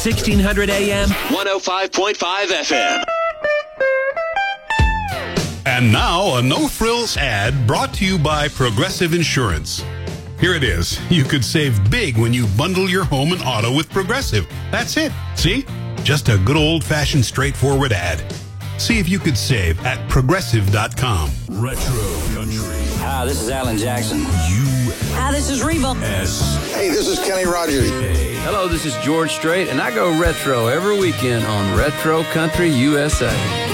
1600 AM, 105.5 FM. And now, a no-frills ad brought to you by Progressive Insurance. Here it is. You could save big when you bundle your home and auto with Progressive. That's it. See? Just a good old-fashioned straightforward ad. See if you could save at Progressive.com. Retro Country. Hi, this is Alan Jackson. Hi, this is Reba. Hey, this is Kenny Rogers. Hello, this is George Strait, and I go retro every weekend on Retro Country USA.